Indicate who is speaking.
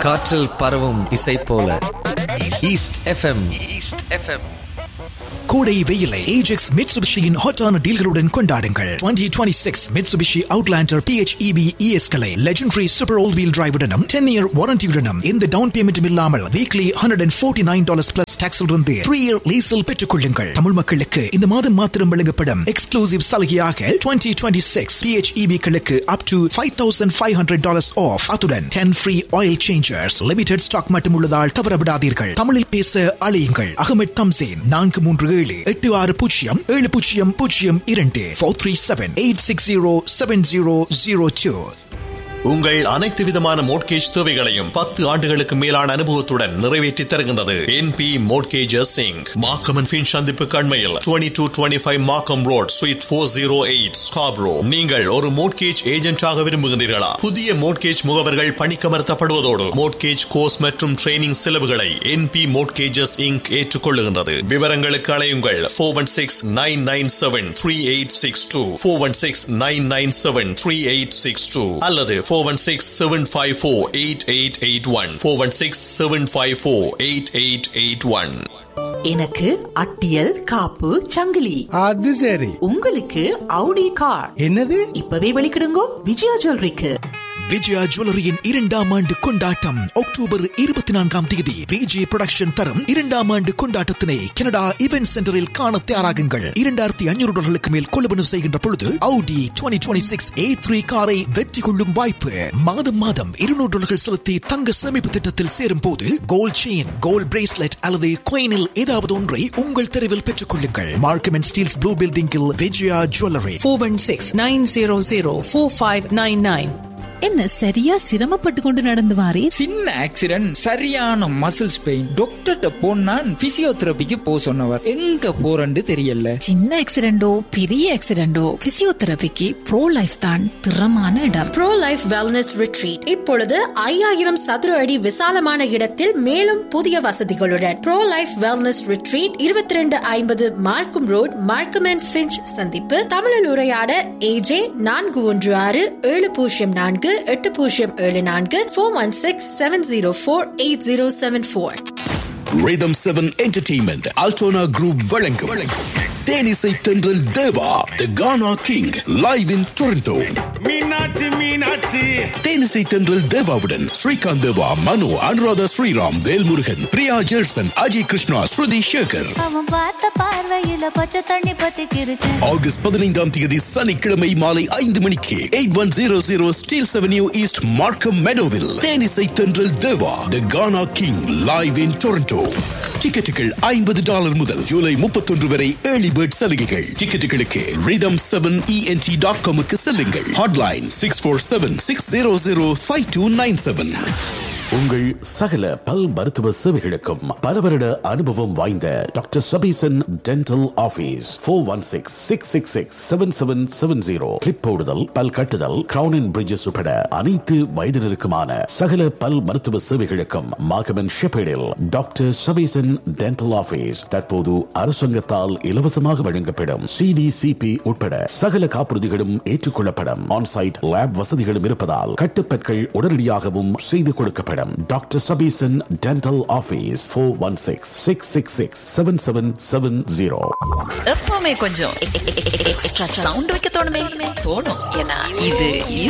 Speaker 1: காற்றில் பரவும் இசை போல ஈஸ்ட் எஃப்எம்.
Speaker 2: கோடை வெயிலை ஏஜெக்ஸ் மிட்சுபிஷியின் ஹாட்டான டீல்களுடன் கொண்டாடுங்கள். 2026 Mitsubishi Outlander PHEV ES-களை legendary super all wheel டிரைவுடனும் 10-year வாரண்டியுடனும் இந்த டவுன் பேமெண்ட்டும் இல்லாமல் வீக்லி $149 பிளஸ் டாக்ஸில் இருந்து 3-year லீஸில் பெற்றுக் கொள்ளுங்கள். தமிழ் மக்களுக்கு இந்த மாதம் மாத்திரம் வழங்கப்படும் எக்ஸ்க்ளூசிவ் சலுகையாக 2026 PHEV-களுக்கு up to $5,500 ஆஃப். அத்துடன் 10 free oil changers. Limited stock மட்டும் உள்ளதால் தவறவிடாதீர்கள். தமிழில் பேச அழையுங்கள். அகமது தம்சேன் 437-8002 437-860-7002.
Speaker 3: உங்கள் அனைத்து விதமான மோட்கேஜ் தேவைகளையும் 10 ஆண்டுகளுக்கு மேலான அனுபவத்துடன் நிறைவேற்றி தருகின்றது NP Mortgages Inc. Markham and Finch சந்திப்பு கண்மையில் 2225 மார்க்கம் ரோட் ஸ்வீட் 408 Scarborough. நீங்கள் ஒரு மோட்கேஜ் ஏஜென்டாக விரும்புகின்றீர்களா? புதிய மோட்கேஜ் முகவர்கள் பணிக்கமர்த்தப்படுவதோடு மோட்கேஜ் கோர்ஸ் மற்றும் ட்ரைனிங் செலவுகளை NP Mortgages Inc. ஏற்றுக்கொள்ளுகின்றது. விவரங்களுக்கு அழையுங்கள் 416-997-3862 416-997-3862 அல்லது 416-754-8881 416-754-8881.
Speaker 4: எனக்கு அட்டியல் காப்பு சங்கிலி.
Speaker 5: அது சரி.
Speaker 4: உங்களுக்கு Audi கார்.
Speaker 5: என்னது?
Speaker 4: இப்பவே வெளிக்கிடுங்கோ விஜயா ஜுவல்லரிக்கு.
Speaker 2: விஜயா ஜுவல்லரியின் 2ஆம் ஆண்டு கொண்டாட்டம் அக்டோபர் 24ஆம் தேதி விஜே புரொடக்ஷன் தரும் 2ஆம் ஆண்டு கொண்டாட்டத்தினை கனடா இவென்ட் சென்டரில் காண தயாராகுங்கள். $2,500 மேல் கொள்வனவு செய்கின்ற பொழுது Audi 2026 A3 காரை வெற்றி கொள்ளும் வாய்ப்பு. மாதம் மாதம் $200 செலுத்தி தங்க சேமிப்பு திட்டத்தில் சேரும் போது கோல்ட் செயின், கோல்ட் பிரேஸ்லெட் அல்லது coinல் ஏதாவது ஒன்றை உங்கள் தெருவில் பெற்றுக் கொள்ளுங்கள். மார்க்கம் அண்ட் ஸ்டீல்ஸ் ப்ளூ பில்டிங்கில் விஜயா ஜுவல்லரி
Speaker 6: 416-900-4599.
Speaker 7: என்ன சரியா சிரமப்பட்டு கொண்டு நடந்து வாரே?
Speaker 8: சின்ன ஆக்சிடென்ட், சரியான மசில்ஸ் பெயின். டாக்டர்கிட்ட போனா பிசியோதெரபிக்கு போ சொன்னவர். எங்க போறன்னு தெரியல.
Speaker 7: சின்ன ஆக்சிடென்டோ பெரிய ஆக்சிடென்டோ பிசியோதெரபிக்கு ப்ரோ லைஃப் தான் திறமான இடம்.
Speaker 9: ப்ரோ லைஃப் வெல்னஸ் ரிட்ரீட் இப்பொழுது 5000 சதுர அடி விசாலமான இடத்தில் மேலும் புதிய வசதிகளுடன் ப்ரோ லைஃப் வெல்னஸ் ரிட்ரீட் 2250 மார்க்கம் ரோட், மார்க்கம் அண்ட் ஃபின்ச் சந்திப்பு. தமிழில் உரையாட AJ 416-704-8074 416-704-8074.
Speaker 10: Rhythm 7 Entertainment Altona Group வழங்கும் தேனிசை தென்றல் தேவா The Ghana King live in Toronto. Meenakshi தேனிசை தென்றல் தேவாவுடன் ஸ்ரீகாந்த் தேவா, மனு, அனுராதா ஸ்ரீராம், வேல்முருகன், பிரியா ஜெர்சன், அஜய் கிருஷ்ணா, ஸ்ருதி சேகர். ஆகஸ்ட் 15ஆம் தேதி சனிக்கிழமை மாலை 5 மணிக்கு 8100 Steeles Avenue East, Markham Meadowville. தேனிசை தென்றல் தேவா The Ghana King live in Toronto. டிக்கெட்டுகள் $50 முதல் ஜூலை 31 வரை ஏர்லி பேர்ட் சலுகைகள். டிக்கெட்டுகளுக்கு rhythm7ent.com செல்லுங்கள். ஹாட்லைன் 647-600-5297.
Speaker 11: உங்கள் சகல பல் மருத்துவ சேவைகளுக்கும் பல வருட அனுபவம் வாய்ந்த doctor Sabesan dental office 416-666-7770. Clip போடுதல், பல் கட்டுதல், கிரவுன் அண்ட் பிரிட்ஜஸ் உட்பட அனைத்து வயதினருக்குமான சகல பல் மருத்துவ சேவைகளுக்கும் மார்க்கம் ஷெப்பேடில் டாக்டர் சபீசன் டென்டல் ஆபீஸ் தற்போது அரசாங்கத்தால் இலவசமாக வழங்கப்படும் CDCP உட்பட சகல காப்புறுதிகளும் ஏற்றுக்கொள்ளப்படும். ஆன்சைட் லேப் வசதிகளும் இருப்பதால் கட்டுப்பற்கள் உடனடியாகவும் செய்து கொடுக்கப்படும். Doctor Sabesan dental office 416-666-7770.
Speaker 6: எப்பவுமே கொஞ்சம் எக்ஸ்ட்ரா சவுண்ட் வைக்க தோணும். ஏன்னா இது